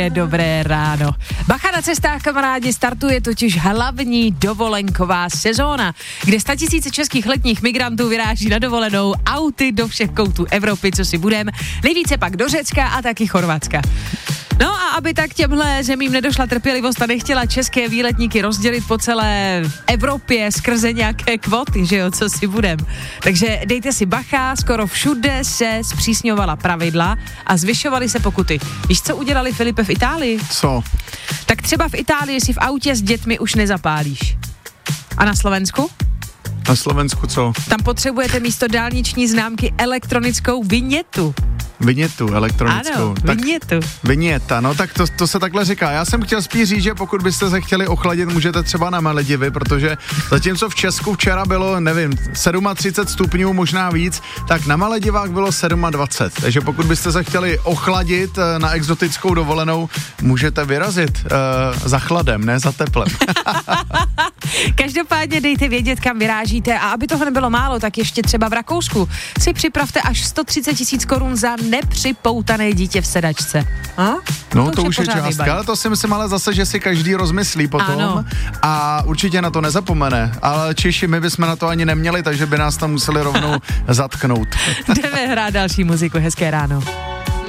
Dobré ráno. Bacha na cestách, kamarádi, startuje totiž hlavní dovolenková sezóna, kde 100 000 českých letních migrantů vyráží na dovolenou auty do všech koutů Evropy, co si budem, nejvíce pak do Řecka a taky Chorvatska. No a aby tak těmhle zemím nedošla trpělivost a nechtěla české výletníky rozdělit po celé Evropě skrze nějaké kvóty, že jo, co si budem. Takže dejte si bacha, skoro všude se zpřísňovala pravidla a zvyšovaly se pokuty. Víš, co udělali, Filipe, v Itálii? Co? Tak třeba v Itálii si v autě s dětmi už nezapálíš. A na Slovensku? Na Slovensku co? Tam potřebujete místo dálniční známky elektronickou vinětu. Vinětu elektronickou. Ano, tak vinětu. Viněta, no tak to se takhle říká. Já jsem chtěl spíš říct, že pokud byste se chtěli ochladit, můžete třeba na Maledivy, protože zatímco v Česku včera bylo, nevím, 37 stupňů, možná víc, tak na Maledivách bylo 27. Takže pokud byste se chtěli ochladit na exotickou dovolenou, můžete vyrazit za chladem, ne za teplem. Každopádně dejte vědět, kam vyrážíte, a aby toho nebylo málo, tak ještě třeba v Rakousku si připravte až 130 000 korun za nepřipoutané dítě v sedačce. No to už je částka, ale to si myslím ale zase, že si každý rozmyslí potom. Ano. A určitě na to nezapomene, ale Češi, my bychom na to ani neměli, takže by nás tam museli rovnou zatknout. Jdeme hrát další muziku, hezké ráno.